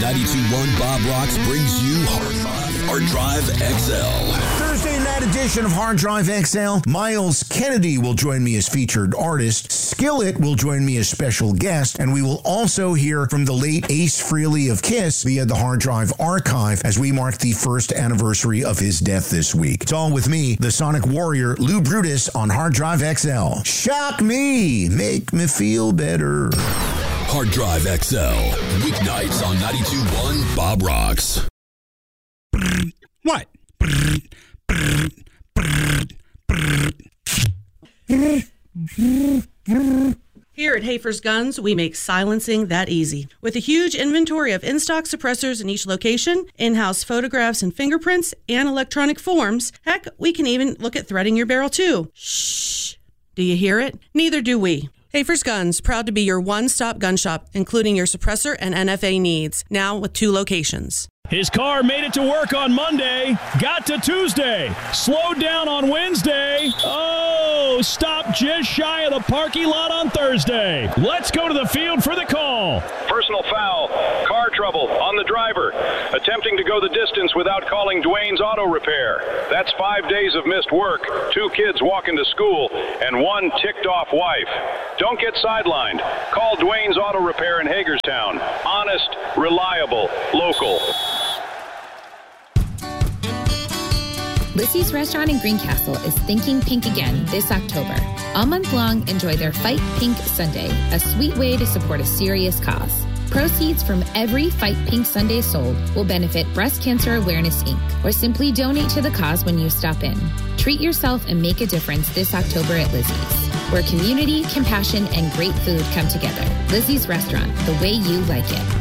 92.1 Bob Rocks brings you Hard Drive XL. Thursday night edition of Hard Drive XL. Miles Kennedy will join me as featured artist. Skillet will join me as special guest. And we will also hear from the late Ace Frehley of Kiss via the Hard Drive archive as we mark the first anniversary of his death this week. It's all with me, the Sonic Warrior, Lou Brutus on Hard Drive XL. Shock me. Make me feel better. Hard Drive XL. Weeknights on 92.1 Bob Rocks. What? Here at Hafer's Guns, we make silencing that easy. With a huge inventory of in-stock suppressors in each location, in-house photographs and fingerprints, and electronic forms, heck, we can even look at threading your barrel too. Shh. Do you hear it? Neither do we. Hafer's Guns, proud to be your one-stop gun shop, including your suppressor and NFA needs, now with 2 locations. His car made it to work on Monday, got to Tuesday, slowed down on Wednesday, stopped just shy of the parking lot on Thursday. Let's go to the field for the call. Personal foul, car trouble on the driver, attempting to go the distance without calling Dwayne's Auto Repair. That's 5 days of missed work, 2 kids walking to school, and 1 ticked-off wife. Don't get sidelined. Call Dwayne's Auto Repair in Hagerstown. Honest, reliable, local. Lizzie's Restaurant in Greencastle is Thinking Pink again this October. All month long, enjoy their Fight Pink Sunday, a sweet way to support a serious cause. Proceeds from every Fight Pink Sunday sold will benefit Breast Cancer Awareness, Inc., or simply donate to the cause when you stop in. Treat yourself and make a difference this October at Lizzie's, where community, compassion, and great food come together. Lizzie's Restaurant, the way you like it.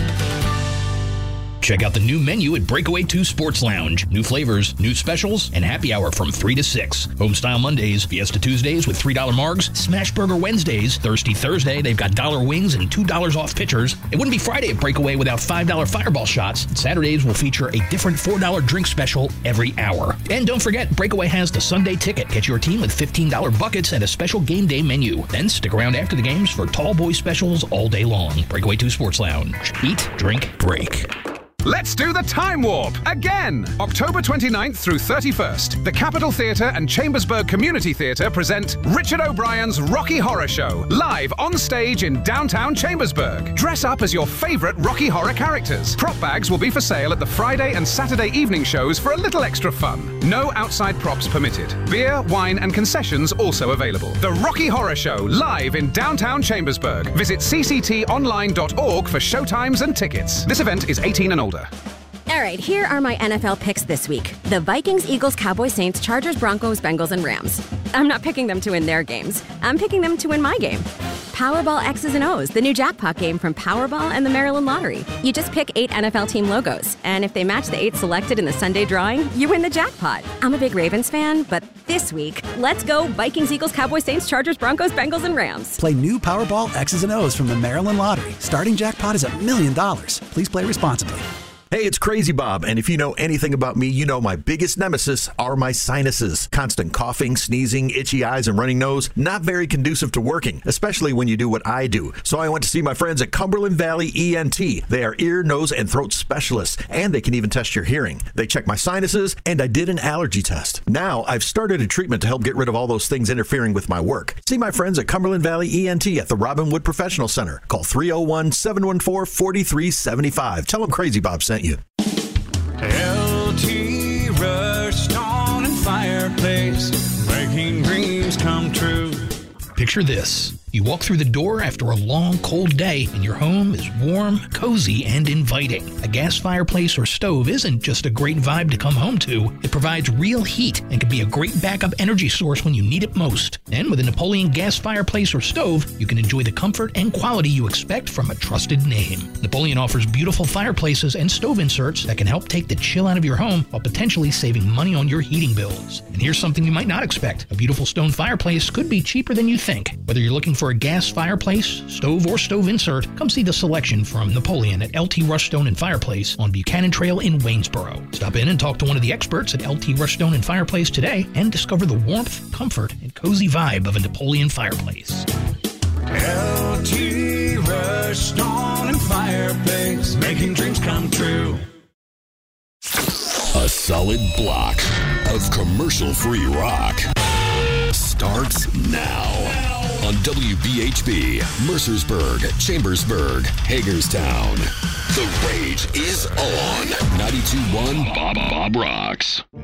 Check out the new menu at Breakaway 2 Sports Lounge. New flavors, new specials, and happy hour from 3 to 6. Homestyle Mondays, Fiesta Tuesdays with $3 margs, Smash Burger Wednesdays, Thirsty Thursday, they've got $1 wings and $2 off pitchers. It wouldn't be Friday at Breakaway without $5 Fireball shots. Saturdays will feature a different $4 drink special every hour. And don't forget, Breakaway has the Sunday ticket. Get your team with $15 buckets and a special game day menu. Then stick around after the games for tall boy specials all day long. Breakaway 2 Sports Lounge. Eat, drink, break. Let's do the Time Warp again! October 29th through 31st, the Capitol Theatre and Chambersburg Community Theatre present Richard O'Brien's Rocky Horror Show, live on stage in downtown Chambersburg. Dress up as your favorite Rocky Horror characters. Prop bags will be for sale at the Friday and Saturday evening shows for a little extra fun. No outside props permitted. Beer, wine, and concessions also available. The Rocky Horror Show, live in downtown Chambersburg. Visit cctonline.org for showtimes and tickets. This event is 18 and older. All right, here are my NFL picks this week. The Vikings, Eagles, Cowboys, Saints, Chargers, Broncos, Bengals, and Rams. I'm not picking them to win their games. I'm picking them to win my game. Powerball X's and O's, the new jackpot game from Powerball and the Maryland Lottery. You just pick 8 NFL team logos, and if they match the 8 selected in the Sunday drawing, you win the jackpot. I'm a big Ravens fan, but this week, let's go Vikings, Eagles, Cowboys, Saints, Chargers, Broncos, Bengals, and Rams. Play new Powerball X's and O's from the Maryland Lottery. Starting jackpot is $1 million. Please play responsibly. Hey, it's Crazy Bob, and if you know anything about me, you know my biggest nemesis are my sinuses. Constant coughing, sneezing, itchy eyes, and running nose, not very conducive to working, especially when you do what I do. So I went to see my friends at Cumberland Valley ENT. They are ear, nose, and throat specialists, and they can even test your hearing. They checked my sinuses, and I did an allergy test. Now, I've started a treatment to help get rid of all those things interfering with my work. See my friends at Cumberland Valley ENT at the Robin Wood Professional Center. Call 301-714-4375. Tell them Crazy Bob sent you. LT Rush Stone and Fireplace, making dreams come true. Picture this. You walk through the door after a long, cold day, and your home is warm, cozy, and inviting. A gas fireplace or stove isn't just a great vibe to come home to. It provides real heat and can be a great backup energy source when you need it most. And with a Napoleon gas fireplace or stove, you can enjoy the comfort and quality you expect from a trusted name. Napoleon offers beautiful fireplaces and stove inserts that can help take the chill out of your home while potentially saving money on your heating bills. And here's something you might not expect. A beautiful stone fireplace could be cheaper than you think. Whether you're looking for a gas fireplace, stove, or stove insert, come see the selection from Napoleon at LT Rush Stone and Fireplace on Buchanan Trail in Waynesboro. Stop in and talk to one of the experts at LT Rush Stone and Fireplace today and discover the warmth, comfort, and cozy vibe of a Napoleon fireplace. LT Rush another stone and fireplace, making dreams come true. A solid block of commercial-free rock starts now on WBHB, Mercersburg, Chambersburg, Hagerstown. The rage is on. 92.1 Bob Rocks.